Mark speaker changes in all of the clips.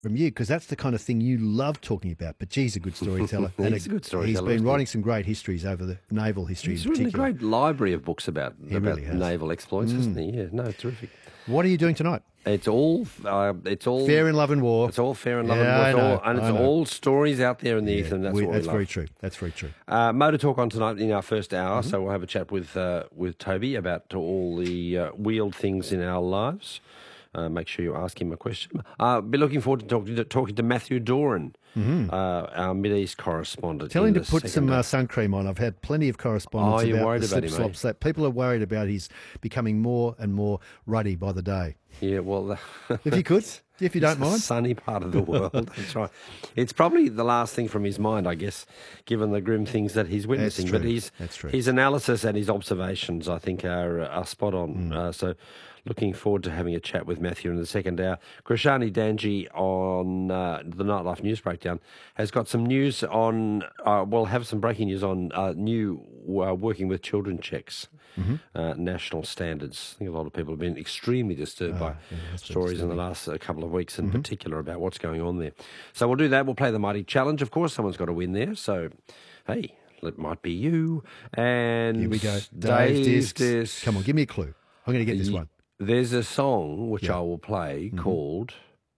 Speaker 1: from you, because that's the kind of thing you love talking about. But geez, a good storyteller.
Speaker 2: He's a good storyteller.
Speaker 1: He's been
Speaker 2: isn't
Speaker 1: writing some great histories over the naval history
Speaker 2: He's
Speaker 1: in
Speaker 2: written a
Speaker 1: particular.
Speaker 2: great library of books about
Speaker 1: really has.
Speaker 2: naval exploits, hasn't he? Yeah, no, terrific.
Speaker 1: What are you doing tonight?
Speaker 2: It's all
Speaker 1: Fair in Love and War.
Speaker 2: It's all fair and love
Speaker 1: Yeah,
Speaker 2: and war.
Speaker 1: I know,
Speaker 2: And it's
Speaker 1: I know.
Speaker 2: all stories out there in the ether, and that's what we
Speaker 1: That's
Speaker 2: love.
Speaker 1: very true. That's very true.
Speaker 2: Motor Talk on tonight in our first hour, so we'll have a chat with Toby about all the wheeled things in our lives. Make sure you ask him a question. Be looking forward to talking to Matthew Doran, our Mideast correspondent.
Speaker 1: Tell him
Speaker 2: in
Speaker 1: to
Speaker 2: the
Speaker 1: put some
Speaker 2: second
Speaker 1: sun cream on. I've had plenty of correspondence
Speaker 2: you're
Speaker 1: about
Speaker 2: worried
Speaker 1: the
Speaker 2: about him,
Speaker 1: slip, slop. People are worried about he's becoming more and more ruddy by the day.
Speaker 2: Yeah, well...
Speaker 1: If you could, if you don't
Speaker 2: It's the
Speaker 1: mind.
Speaker 2: sunny part of the world. That's right. It's probably the last thing from his mind, I guess, given the grim things that he's witnessing.
Speaker 1: true.
Speaker 2: But
Speaker 1: That's true.
Speaker 2: his analysis and his observations, I think, are spot on. So looking forward to having a chat with Matthew in the second hour. Krishani Danji on the Nightlife News Breakdown has got some news on, have some breaking news on new working with children checks, national standards. I think a lot of people have been extremely disturbed by stories in the last couple of weeks in particular about what's going on there. So we'll do that. We'll play the Mighty Challenge, of course. Someone's got to win there. So, hey, it might be you. And
Speaker 1: Here we go.
Speaker 2: Dave's
Speaker 1: Discs. Come on, give me a clue. I'm going to get this one.
Speaker 2: There's a song which I will play called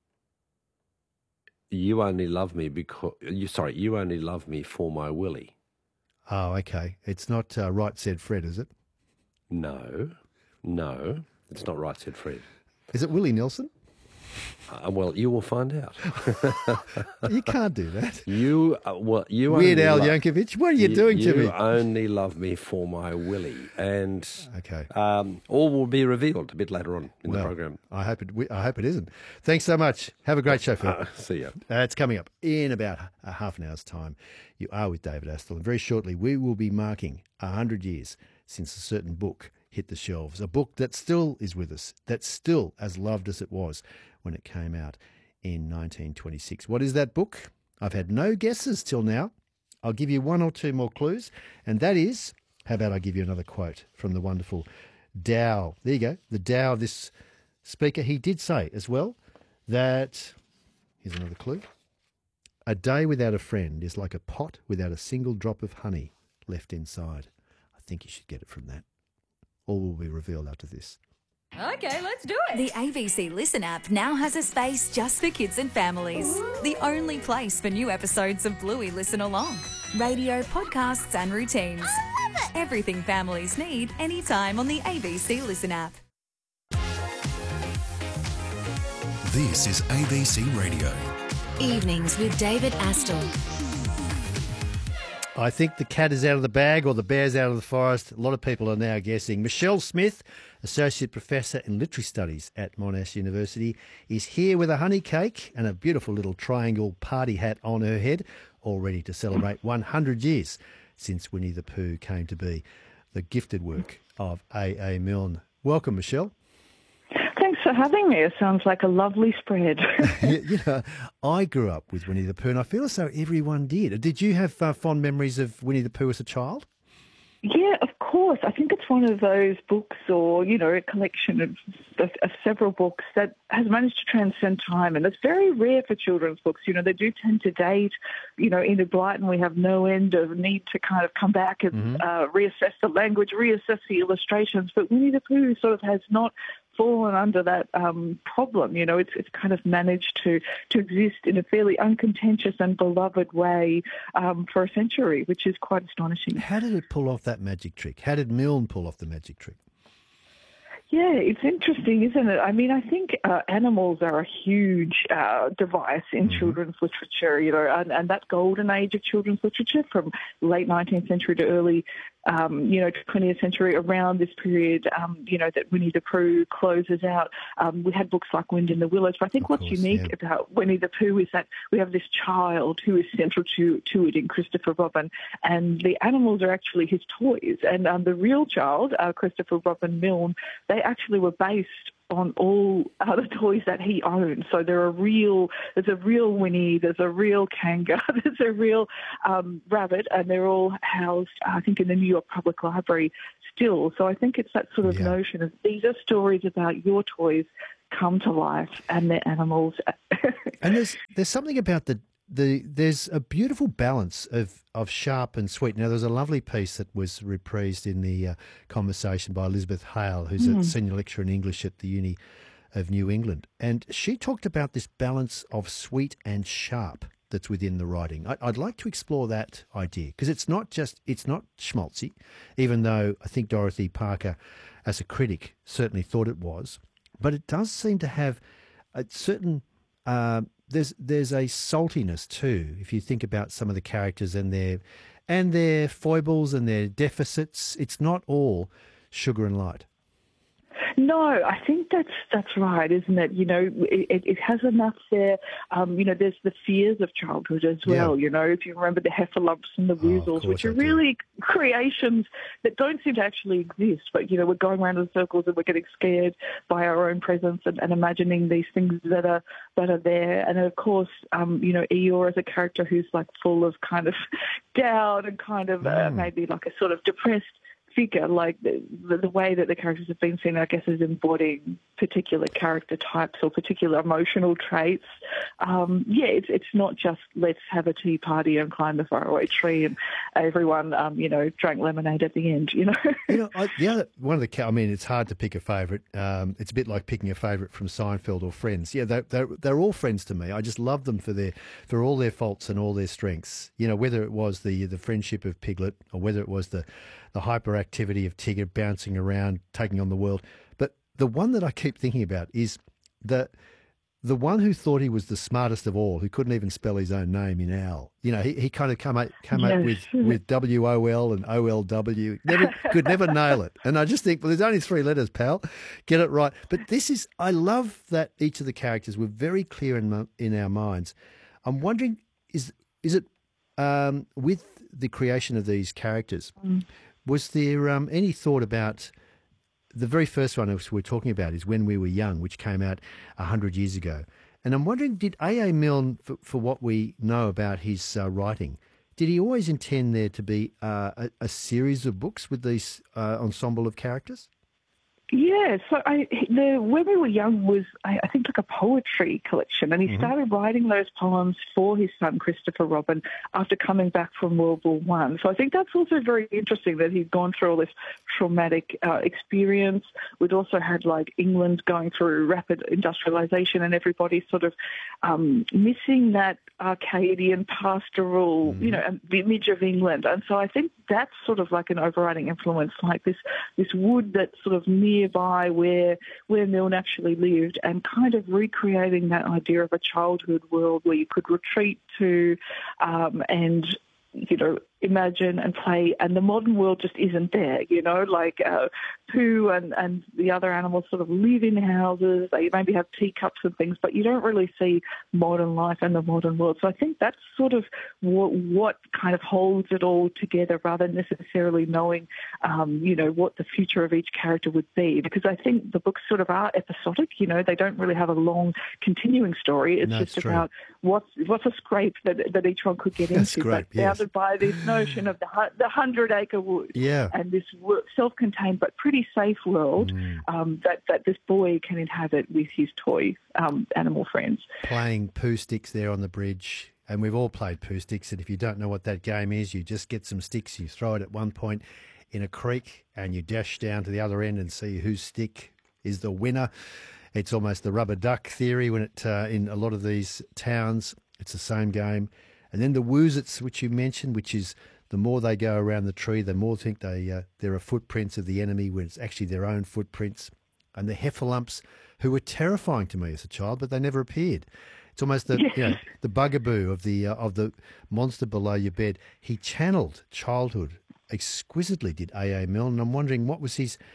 Speaker 2: "You Only Love Me Because." You only love me for my Willie.
Speaker 1: Oh, okay. It's not Right Said Fred, is it?
Speaker 2: No, it's not Right Said Fred.
Speaker 1: Is it Willie Nelson?
Speaker 2: Well, you will find out.
Speaker 1: You can't do that.
Speaker 2: You
Speaker 1: Weird Al Yankovic, what are you doing to me?
Speaker 2: You only love me for my Willie, and
Speaker 1: Okay.
Speaker 2: all will be revealed a bit later on in the program.
Speaker 1: I hope it isn't. Thanks so much. Have a great show, Phil.
Speaker 2: See ya.
Speaker 1: It's coming up in about a half an hour's time. You are with David Astle, and very shortly we will be marking 100 years since a certain book hit the shelves, a book that still is with us, that's still as loved as it was when it came out in 1926. What is that book? I've had no guesses till now. I'll give you one or two more clues, and that is, how about I give you another quote from the wonderful Dow. There you go, the Dow of this speaker. He did say as well that, here's another clue, a day without a friend is like a pot without a single drop of honey left inside. I think you should get it from that. All will be revealed after this.
Speaker 3: Okay, let's do it.
Speaker 4: The ABC Listen app now has a space just for kids and families. The only place for new episodes of Bluey Listen Along. Radio, podcasts and routines.
Speaker 3: I love it.
Speaker 4: Everything families need anytime on the ABC Listen app.
Speaker 5: This is ABC Radio.
Speaker 6: Evenings with David Astle.
Speaker 1: I think the cat is out of the bag or the bear's out of the forest. A lot of people are now guessing. Michelle Smith, Associate Professor in Literary Studies at Monash University, is here with a honey cake and a beautiful little triangle party hat on her head, all ready to celebrate 100 years since Winnie the Pooh came to be. The gifted work of A.A. Milne. Welcome, Michelle.
Speaker 7: Thanks for having me. It sounds like a lovely spread.
Speaker 1: You know, I grew up with Winnie the Pooh, and I feel as though everyone did. Did you have fond memories of Winnie the Pooh as a child?
Speaker 7: Yeah, of course. I think it's one of those books or, a collection of several books that has managed to transcend time. And it's very rare for children's books. They do tend to date. Enid Blyton, we have no end of need to kind of come back and reassess the language, reassess the illustrations. But Winnie the Pooh sort of has not fallen under that problem. It's kind of managed to exist in a fairly uncontentious and beloved way for a century, which is quite astonishing.
Speaker 1: How did it pull off that magic trick? How did Milne pull off the magic trick?
Speaker 7: Yeah, it's interesting, isn't it? I mean, I think animals are a huge device in children's literature, and that golden age of children's literature from late 19th century to early 20th century, around this period, that Winnie the Pooh closes out. We had books like Wind in the Willows, but I think what's unique about Winnie the Pooh is that we have this child who is central to it in Christopher Robin, and the animals are actually his toys. And the real child, Christopher Robin Milne, they actually were based on all the toys that he owned. So there's a real Winnie, there's a real Kanga, there's a real rabbit, and they're all housed, I think, in the New York Public Library still. So I think it's that sort of notion of these are stories about your toys come to life and their animals.
Speaker 1: And there's something about there's a beautiful balance of sharp and sweet. Now, there's a lovely piece that was reprised in the conversation by Elizabeth Hale, who's a senior lecturer in English at the Uni of New England. And she talked about this balance of sweet and sharp that's within the writing. I'd like to explore that idea, because it's not schmaltzy, even though I think Dorothy Parker, as a critic, certainly thought it was. But it does seem to have a certain... There's a saltiness too, if you think about some of the characters and their foibles and their deficits. It's not all sugar and light.
Speaker 7: No, I think that's right, isn't it? You know, it has enough there. You know, there's the fears of childhood as well.
Speaker 1: Yeah.
Speaker 7: You know, if you remember the Heffalumps and the Woozles, which are really creations that don't seem to actually exist. But, you know, we're going around in circles and we're getting scared by our own presence and imagining these things that are there. And of course, you know, Eeyore as a character who's like full of kind of doubt and kind of maybe like a sort of depressed figure, like the way that the characters have been seen, I guess, is embodying particular character types or particular emotional traits. It's not just let's have a tea party and climb the faraway tree and everyone, you know, drank lemonade at the end, you know.
Speaker 1: One of the, I mean, it's hard to pick a favourite. It's a bit like picking a favourite from Seinfeld or Friends. Yeah, they're all friends to me. I just love them for all their faults and all their strengths. You know, whether it was the friendship of Piglet or whether it was the hyperactivity of Tigger bouncing around, taking on the world. But the one that I keep thinking about is the one who thought he was the smartest of all, who couldn't even spell his own name in Owl. You know, he kind of come up with WOL and OLW. Could never nail it. And I just think, well, there's only 3 letters, pal. Get it right. But I love that each of the characters were very clear in our minds. I'm wondering, is it with the creation of these characters, was there any thought about the very first one we're talking about is When We Were Young, which came out 100 years ago. And I'm wondering, did A.A. Milne, for what we know about his writing, did he always intend there to be a series of books with these ensemble of characters?
Speaker 7: Yeah, so When We Were Young was, I think, like a poetry collection, and he started writing those poems for his son, Christopher Robin, after coming back from World War I. So I think that's also very interesting that he'd gone through all this traumatic experience. We'd also had, like, England going through rapid industrialisation and everybody sort of missing that Arcadian pastoral, you know, image of England. And so I think that's sort of like an overriding influence, like this wood that's sort of nearby where Milne actually lived, and kind of recreating that idea of a childhood world where you could retreat to and, you know, imagine and play, and the modern world just isn't there, you know, like Pooh and the other animals sort of live in houses, they maybe have teacups and things, but you don't really see modern life and the modern world. So I think that's sort of what kind of holds it all together, rather than necessarily knowing, you know, what the future of each character would be, because I think the books sort of are episodic, you know, they don't really have a long continuing story. It's just about what's a scrape that each one could get into, but bounded by this notion of the 100-acre wood, and this self-contained but pretty safe world that this boy can inhabit with his toy animal friends.
Speaker 1: Playing Pooh Sticks there on the bridge, and we've all played Pooh Sticks, and if you don't know what that game is, you just get some sticks, you throw it at one point in a creek, and you dash down to the other end and see whose stick is the winner. It's almost the rubber duck theory when in a lot of these towns, it's the same game. And then the Woozits, which you mentioned, which is the more they go around the tree, the more think there are footprints of the enemy when it's actually their own footprints. And the Heffalumps, who were terrifying to me as a child, but they never appeared. It's almost the bugaboo of the monster below your bed. He channeled childhood exquisitely, did A.A. Milne. And I'm wondering what was his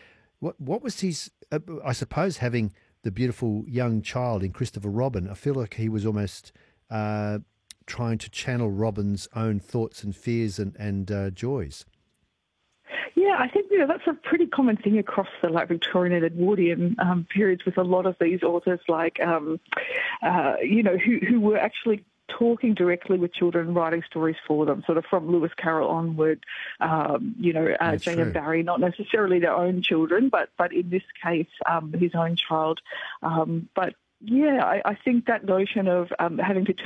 Speaker 1: I suppose having the beautiful young child in Christopher Robin, I feel like he was almost trying to channel Robin's own thoughts and fears and joys.
Speaker 7: Yeah, I think that's a pretty common thing across the Victorian and Edwardian periods with a lot of these authors, who were actually talking directly with children, writing stories for them, sort of from Lewis Carroll onward, J.M. Barrie, not necessarily their own children, but in this case, his own child. But yeah, I think that notion of having to